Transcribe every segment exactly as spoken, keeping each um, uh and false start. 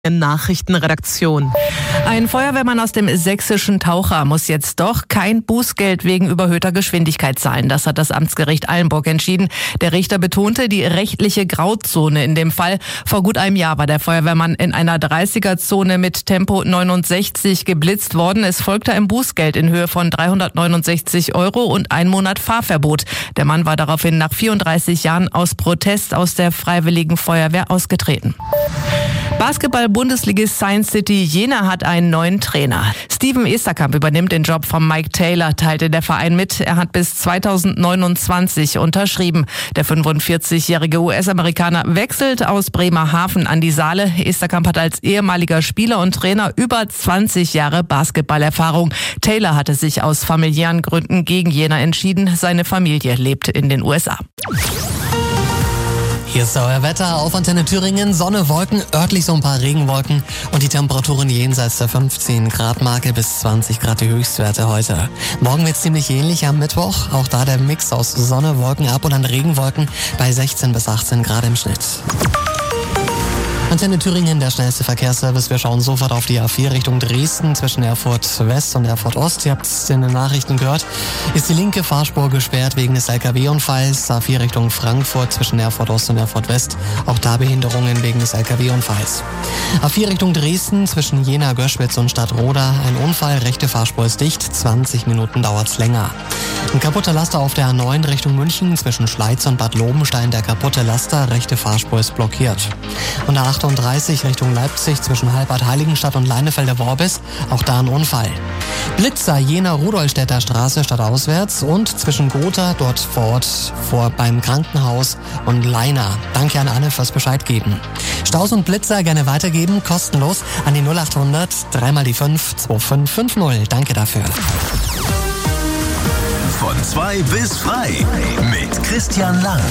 Nachrichtenredaktion. Ein Feuerwehrmann aus dem sächsischen Taucher muss jetzt doch kein Bußgeld wegen überhöhter Geschwindigkeit zahlen. Das hat das Amtsgericht Eilenburg entschieden. Der Richter betonte die rechtliche Grauzone in dem Fall. Vor gut einem Jahr war der Feuerwehrmann in einer dreißiger-Zone mit Tempo neunundsechzig geblitzt worden. Es folgte ein Bußgeld in Höhe von dreihundertneunundsechzig Euro und ein Monat Fahrverbot. Der Mann war daraufhin nach vierunddreißig Jahren aus Protest aus der Freiwilligen Feuerwehr ausgetreten. Basketball-Bundesligist Science City Jena hat einen neuen Trainer. Steven Esterkamp übernimmt den Job von Mike Taylor, teilte der Verein mit. Er hat bis zweitausendneunundzwanzig unterschrieben. Der fünfundvierzigjährige U S-Amerikaner wechselt aus Bremerhaven an die Saale. Esterkamp hat als ehemaliger Spieler und Trainer über zwanzig Jahre Basketballerfahrung. Taylor hatte sich aus familiären Gründen gegen Jena entschieden. Seine Familie lebt in den U S A. Hier ist euer Wetter auf Antenne Thüringen. Sonne, Wolken, örtlich so ein paar Regenwolken und die Temperaturen jenseits der fünfzehn Grad Marke bis zwanzig Grad die Höchstwerte heute. Morgen wird es ziemlich ähnlich am Mittwoch. Auch da der Mix aus Sonne, Wolken ab und dann Regenwolken bei sechzehn bis achtzehn Grad im Schnitt. Antenne Thüringen, der schnellste Verkehrsservice. Wir schauen sofort auf die A vier Richtung Dresden zwischen Erfurt West und Erfurt Ost. Ihr habt es in den Nachrichten gehört. Ist die linke Fahrspur gesperrt wegen des L K W-Unfalls. A vier Richtung Frankfurt zwischen Erfurt Ost und Erfurt West. Auch da Behinderungen wegen des L K W-Unfalls. A vier Richtung Dresden zwischen Jena, Göschwitz und Stadtroda. Ein Unfall, rechte Fahrspur ist dicht. zwanzig Minuten dauert's länger. Ein kaputter Laster auf der A neun Richtung München zwischen Schleiz und Bad Lobenstein. Der kaputte Laster, rechte Fahrspur ist blockiert. Und A achtunddreißig Richtung Leipzig zwischen Halbad Heiligenstadt und Leinefelder-Worbis. Auch da ein Unfall. Blitzer Jena Rudolstädter Straße stadtauswärts und zwischen Gotha dort vor Ort vor beim Krankenhaus und Leina. Danke an alle fürs Bescheid geben. Staus und Blitzer gerne weitergeben, kostenlos an die null achthundert drei mal die fünf zwei fünf fünf null. Danke dafür. Von zwei bis frei mit Christian Lang.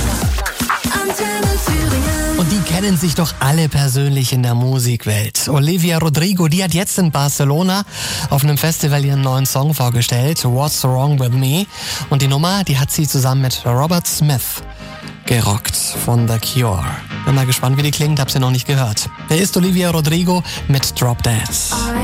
Und die kennen sich doch alle persönlich in der Musikwelt. Olivia Rodrigo, die hat jetzt in Barcelona auf einem Festival ihren neuen Song vorgestellt, What's Wrong With Me. Und die Nummer, die hat sie zusammen mit Robert Smith gerockt von The Cure. Bin mal gespannt, wie die klingt, hab sie noch nicht gehört. Wer ist Olivia Rodrigo mit Drop Dead?